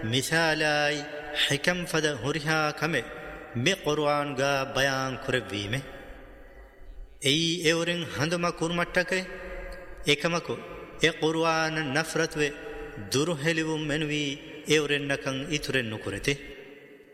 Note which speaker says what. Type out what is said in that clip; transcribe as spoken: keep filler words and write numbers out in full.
Speaker 1: مثالاي حكم فد هرها كمه مي قرآن غا بيان كربويمه اي اورن هندما كورمٹکے එකමකෝ ඒ කුර්ආන නෆරත් වේ දුරු හෙලිවුම් මෙනුවී ඒ උරෙන්නකන් ඉතුරෙන් නුකරතේ